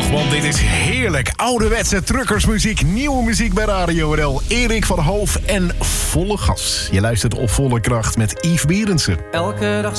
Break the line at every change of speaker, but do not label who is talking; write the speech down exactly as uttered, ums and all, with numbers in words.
Want dit is heerlijk. Ouderwetse truckersmuziek, nieuwe muziek bij Radio R L. Erik van Hoof en volle gas. Je luistert op volle kracht met Yves Berendsen.
Elke dag